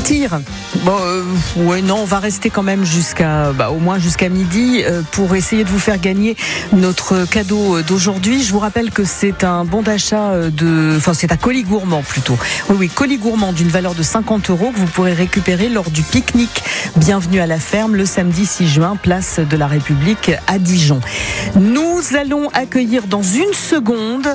partir. Bon, ouais, non, on va rester quand même au moins jusqu'à midi pour essayer de vous faire gagner notre cadeau d'aujourd'hui. Je vous rappelle que c'est un bon d'achat c'est un colis gourmand plutôt. Oui, colis gourmand d'une valeur de 50 € que vous pourrez récupérer lors du pique-nique Bienvenue à la ferme le samedi 6 juin, place de la République à Dijon. Nous allons accueillir dans une seconde,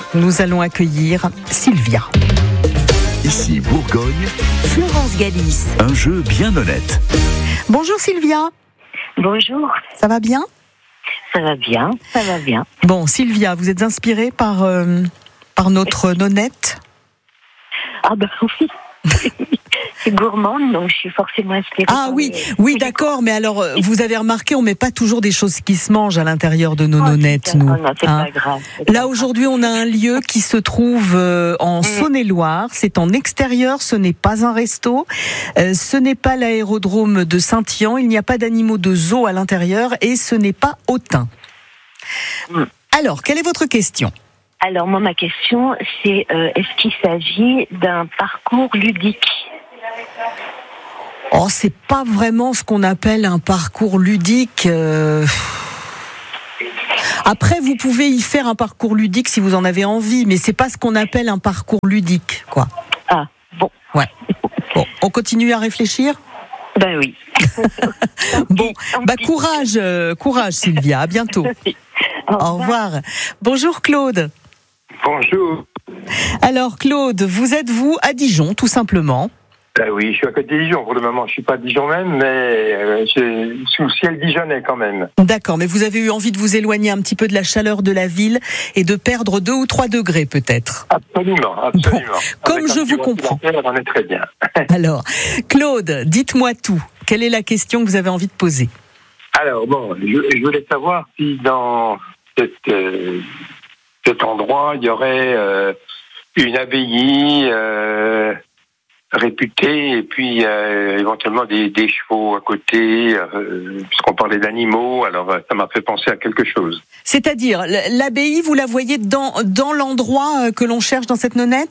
Sylvia. Ici Bourgogne, Florence Galis. un jeu bien honnête. Bonjour Sylvia. Bonjour. Ça va bien ? Ça va bien. Bon, Sylvia, vous êtes inspirée par notre nonnette ? Ah bah oui. C'est gourmande, donc je suis forcément inspirée. Ah oui, d'accord, mais alors, vous avez remarqué, on met pas toujours des choses qui se mangent à l'intérieur de nos nonnettes, nous. Non, c'est pas grave. Là, aujourd'hui, on a un lieu qui se trouve en Saône-et-Loire. C'est en extérieur, ce n'est pas un resto. Ce n'est pas l'aérodrome de Saint-Yan. Il n'y a pas d'animaux de zoo à l'intérieur et ce n'est pas Autun. Alors, quelle est votre question ? Alors, moi, ma question, c'est est-ce qu'il s'agit d'un parcours ludique ? Oh, c'est pas vraiment ce qu'on appelle un parcours ludique. Après, vous pouvez y faire un parcours ludique si vous en avez envie, mais c'est pas ce qu'on appelle un parcours ludique, quoi. Ah, bon. Ouais. Bon, on continue à réfléchir ? Ben oui. Bon, courage Sylvia, à bientôt. Au revoir. Bonjour Claude. Bonjour. Alors Claude, vous êtes à Dijon, tout simplement ? Oui, je suis à côté de Dijon pour le moment. Je suis pas à Dijon même, mais je suis au ciel dijonnais quand même. D'accord, mais vous avez eu envie de vous éloigner un petit peu de la chaleur de la ville et de perdre 2 ou 3 degrés peut-être. Absolument. Bon, comme je vous comprends. On est très bien. Alors, Claude, dites-moi tout. Quelle est la question que vous avez envie de poser ? Alors bon, je voulais savoir si dans cet endroit, il y aurait une abbaye réputée et puis éventuellement des chevaux à côté, puisqu'on parlait d'animaux, alors ça m'a fait penser à quelque chose. C'est-à-dire, l'abbaye, vous la voyez dans l'endroit que l'on cherche dans cette nonnette ?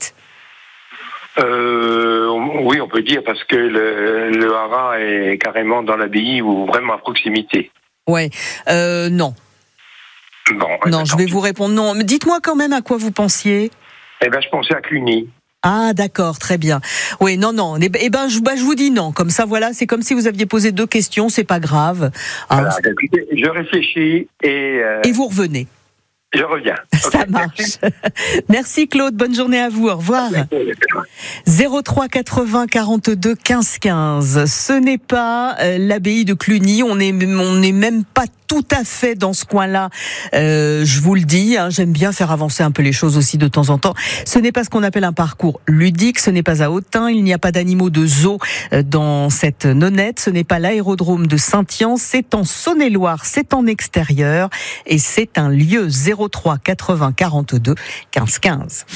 Oui, on peut dire, parce que le haras est carrément dans l'abbaye ou vraiment à proximité. Ouais, non. Bon, non, je vais vous répondre non. Mais dites-moi quand même à quoi vous pensiez. Je pensais à Cluny. Ah, d'accord, très bien. Oui, non. Je vous dis non. Comme ça, voilà, c'est comme si vous aviez posé 2 questions, c'est pas grave. Voilà, écoutez, je réfléchis et vous revenez. Je reviens. Ça marche. Merci Claude, bonne journée à vous, au revoir. 03 80 42 15 15. Ce n'est pas l'abbaye de Cluny, on n'est même pas tout à fait dans ce coin-là. Je vous le dis, j'aime bien faire avancer un peu les choses aussi de temps en temps. Ce n'est pas ce qu'on appelle un parcours ludique, ce n'est pas à Autun, il n'y a pas d'animaux de zoo dans cette nonnette, ce n'est pas l'aérodrome de Saint-Yan, c'est en Saône-et-Loire, c'est en extérieur et c'est un lieu 03 80 42 15 15.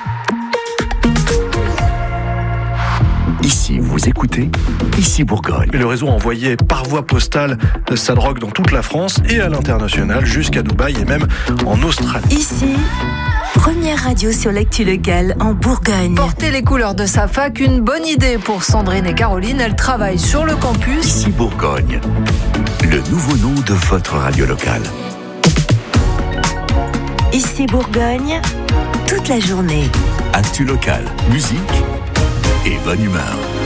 Ici, vous écoutez, ici Bourgogne. Le réseau a envoyé par voie postale sa drogue dans toute la France et à l'international, jusqu'à Dubaï et même en Australie. Ici, première radio sur l'actu locale en Bourgogne. Porter les couleurs de sa fac, une bonne idée pour Sandrine et Caroline. Elles travaillent sur le campus. Ici Bourgogne, le nouveau nom de votre radio locale. Ici Bourgogne, toute la journée. Actu locale, musique et bonne humeur.